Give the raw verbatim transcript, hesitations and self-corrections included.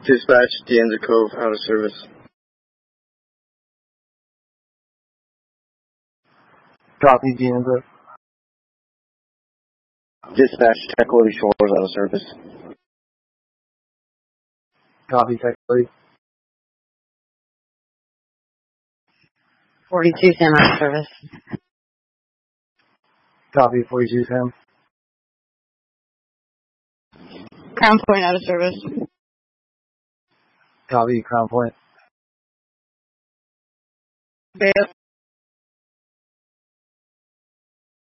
Dispatch, Deanza Cove, out of service. Copy, Deanza. Dispatch, Techley Shores, out of service. Copy, Techley. forty-two Sam, out of service. Copy, forty-two Sam. Crown Point, out of service. Copy, Crown Point. Bay